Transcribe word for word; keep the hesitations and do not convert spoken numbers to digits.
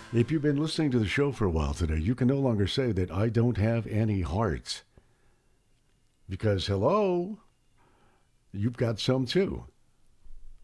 If you've been listening to the show for a while today, you can no longer say that I don't have any hearts. Because, hello, you've got some too.